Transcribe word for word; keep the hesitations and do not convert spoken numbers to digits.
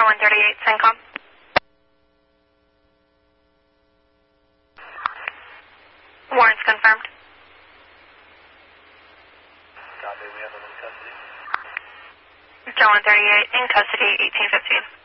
Joe one thirty-eight, CENTCOM. Warrants confirmed. Copy, we have them in custody. Joe one thirty-eight, in custody, eighteen fifteen.